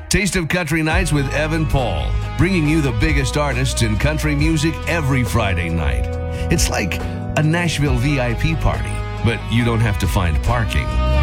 Taste of Country Nights with Evan Paul, bringing you the biggest artists in country music every Friday night. It's like a Nashville VIP party, but you don't have to find parking.